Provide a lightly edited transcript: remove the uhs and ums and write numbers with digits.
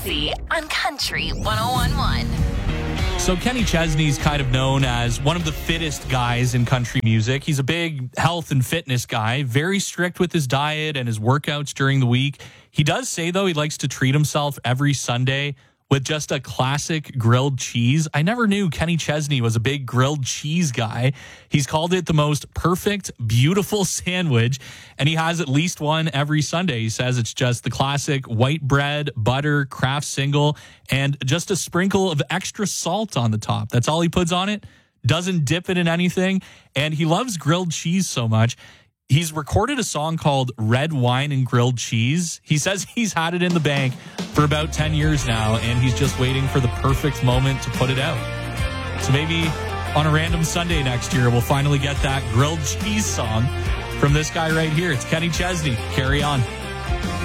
Rossi on Country 101.1. So Kenny Chesney's kind of known as one of the fittest guys in country music. He's a big health and fitness guy, very strict with his diet and his workouts during the week. He does say, though, he likes to treat himself every Sunday with just a classic grilled cheese. I never knew Kenny Chesney was a big grilled cheese guy. He's called it the most perfect, beautiful sandwich, and he has at least one every Sunday. He says it's just the classic white bread, butter, Kraft single, and just a sprinkle of extra salt on the top. That's all he puts on it. Doesn't dip it in anything, and he loves grilled cheese so much. He's recorded a song called Red Wine and Grilled Cheese. He says he's had it in the bank for about 10 years now, and he's just waiting for the perfect moment to put it out. So maybe on a random Sunday next year, we'll finally get that grilled cheese song from this guy right here. It's Kenny Chesney. Carry on.